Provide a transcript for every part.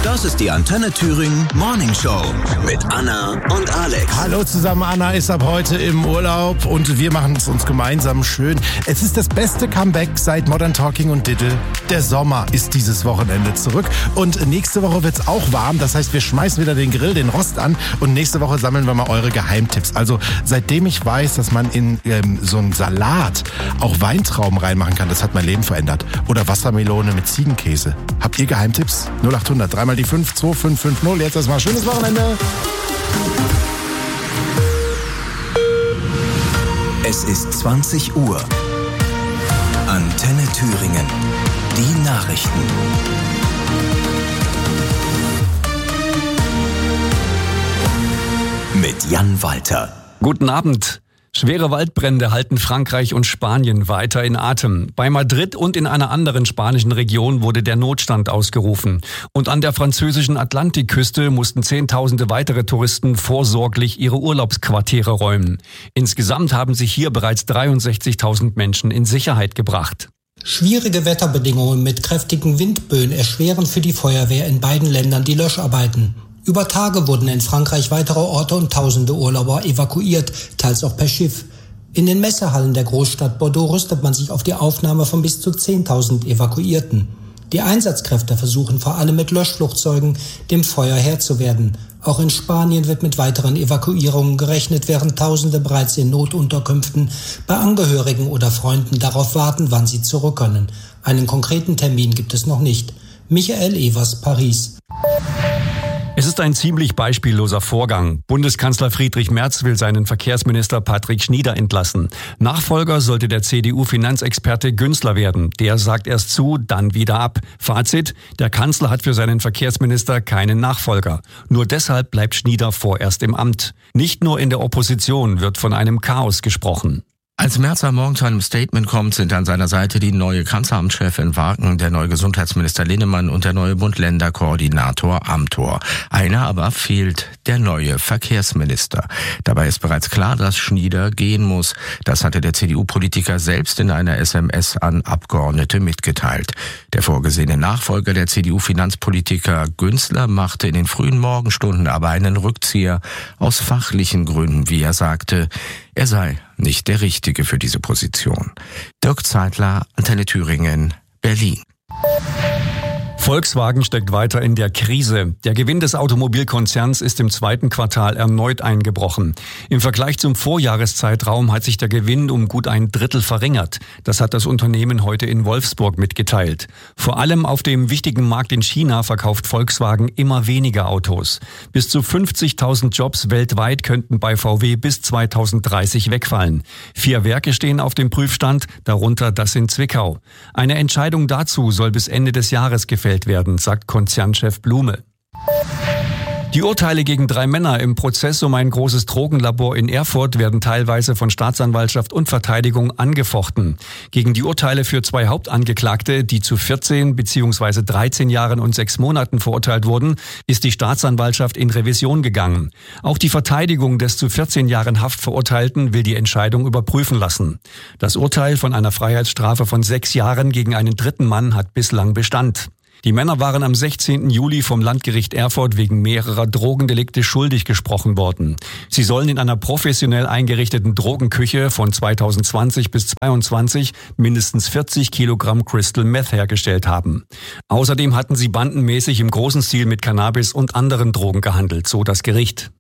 Das ist die Antenne Thüringen Morning Show mit Anna und Alex. Hallo zusammen, Anna ist ab heute im Urlaub und wir machen es uns gemeinsam schön. Es ist das beste Comeback seit Modern Talking und Diddle. Der Sommer ist dieses Wochenende zurück und nächste Woche wird es auch warm. Das heißt, wir schmeißen wieder den Grill, den Rost an und nächste Woche sammeln wir mal eure Geheimtipps. Also seitdem ich weiß, dass man in so einen Salat auch Weintrauben reinmachen kann, das hat mein Leben verändert. Oder Wassermelone mit Ziegenkäse. Habt ihr Geheimtipps? 0800, dreimal die 52550. Jetzt erstmal schönes Wochenende. Es ist 20 Uhr. Antenne Thüringen. Die Nachrichten. Mit Jan Walter. Guten Abend. Schwere Waldbrände halten Frankreich und Spanien weiter in Atem. Bei Madrid und in einer anderen spanischen Region wurde der Notstand ausgerufen. Und an der französischen Atlantikküste mussten Zehntausende weitere Touristen vorsorglich ihre Urlaubsquartiere räumen. Insgesamt haben sich hier bereits 63.000 Menschen in Sicherheit gebracht. Schwierige Wetterbedingungen mit kräftigen Windböen erschweren für die Feuerwehr in beiden Ländern die Löscharbeiten. Über Tage wurden in Frankreich weitere Orte und tausende Urlauber evakuiert, teils auch per Schiff. In den Messehallen der Großstadt Bordeaux rüstet man sich auf die Aufnahme von bis zu 10.000 Evakuierten. Die Einsatzkräfte versuchen vor allem mit Löschflugzeugen dem Feuer Herr zu werden. Auch in Spanien wird mit weiteren Evakuierungen gerechnet, während Tausende bereits in Notunterkünften bei Angehörigen oder Freunden darauf warten, wann sie zurück können. Einen konkreten Termin gibt es noch nicht. Michael Evers, Paris. Es ist ein ziemlich beispielloser Vorgang. Bundeskanzler Friedrich Merz will seinen Verkehrsminister Patrick Schnieder entlassen. Nachfolger sollte der CDU-Finanzexperte Günzler werden. Der sagt erst zu, dann wieder ab. Fazit: Der Kanzler hat für seinen Verkehrsminister keinen Nachfolger. Nur deshalb bleibt Schnieder vorerst im Amt. Nicht nur in der Opposition wird von einem Chaos gesprochen. Als Merz am Morgen zu einem Statement kommt, sind an seiner Seite die neue Kanzleramtschefin Wagen, der neue Gesundheitsminister Linnemann und der neue Bund-Länder-Koordinator Amthor. Einer aber fehlt, der neue Verkehrsminister. Dabei ist bereits klar, dass Schnieder gehen muss. Das hatte der CDU-Politiker selbst in einer SMS an Abgeordnete mitgeteilt. Der vorgesehene Nachfolger der CDU-Finanzpolitiker Günzler machte in den frühen Morgenstunden aber einen Rückzieher aus fachlichen Gründen, wie er sagte. Er sei nicht der Richtige für diese Position. Dirk Zeitler, Antenne Thüringen, Berlin. Volkswagen steckt weiter in der Krise. Der Gewinn des Automobilkonzerns ist im zweiten Quartal erneut eingebrochen. Im Vergleich zum Vorjahreszeitraum hat sich der Gewinn um gut ein Drittel verringert. Das hat das Unternehmen heute in Wolfsburg mitgeteilt. Vor allem auf dem wichtigen Markt in China verkauft Volkswagen immer weniger Autos. Bis zu 50.000 Jobs weltweit könnten bei VW bis 2030 wegfallen. 4 Werke stehen auf dem Prüfstand, darunter das in Zwickau. Eine Entscheidung dazu soll bis Ende des Jahres gefällt werden, sagt Konzernchef Blume. Die Urteile gegen 3 Männer im Prozess um ein großes Drogenlabor in Erfurt werden teilweise von Staatsanwaltschaft und Verteidigung angefochten. Gegen die Urteile für 2 Hauptangeklagte, die zu 14 bzw. 13 Jahren und 6 Monaten verurteilt wurden, ist die Staatsanwaltschaft in Revision gegangen. Auch die Verteidigung des zu 14 Jahren Haft Verurteilten will die Entscheidung überprüfen lassen. Das Urteil von einer Freiheitsstrafe von 6 Jahren gegen einen dritten Mann hat bislang Bestand. Die Männer waren am 16. Juli vom Landgericht Erfurt wegen mehrerer Drogendelikte schuldig gesprochen worden. Sie sollen in einer professionell eingerichteten Drogenküche von 2020 bis 2022 mindestens 40 Kilogramm Crystal Meth hergestellt haben. Außerdem hatten sie bandenmäßig im großen Stil mit Cannabis und anderen Drogen gehandelt, so das Gericht.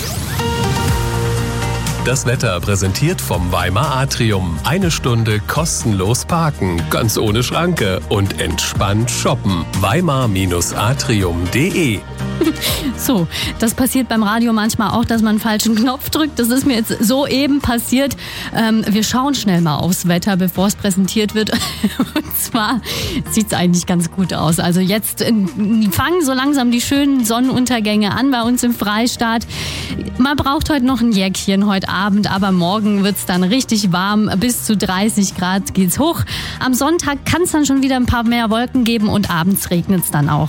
Das Wetter präsentiert vom Weimar Atrium. 1 Stunde kostenlos parken, ganz ohne Schranke und entspannt shoppen. Weimar-atrium.de. So, das passiert beim Radio manchmal auch, dass man einen falschen Knopf drückt. Das ist mir jetzt soeben passiert. Wir schauen schnell mal aufs Wetter, bevor es präsentiert wird. Und zwar sieht es eigentlich ganz gut aus. Also jetzt fangen so langsam die schönen Sonnenuntergänge an bei uns im Freistaat. Man braucht heute noch ein Jäckchen heute Abend, aber morgen wird es dann richtig warm. Bis zu 30 Grad geht's hoch. Am Sonntag kann es dann schon wieder ein paar mehr Wolken geben und abends regnet es dann auch.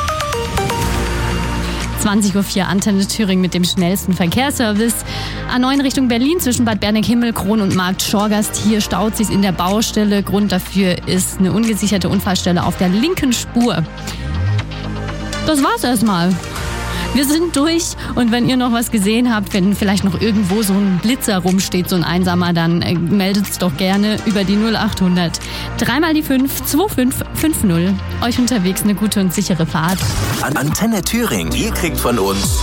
20.04 Uhr Antenne Thüringen mit dem schnellsten Verkehrsservice. A9 Richtung Berlin zwischen Bad Berneck-Himmelkron und Markt Schorgast. Hier staut sich in der Baustelle. Grund dafür ist eine ungesicherte Unfallstelle auf der linken Spur. das war's erstmal. Wir sind durch und wenn ihr noch was gesehen habt, wenn vielleicht noch irgendwo so ein Blitzer rumsteht, so ein einsamer, dann meldet's doch gerne über die 0800 3 die 5 2550. Euch unterwegs eine gute und sichere Fahrt. Antenne Thüringen, ihr kriegt von uns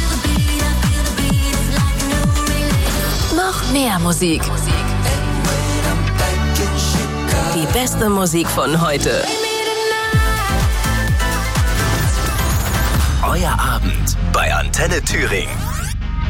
noch mehr Musik. Die beste Musik von heute. Euer Abend bei Antenne Thüringen.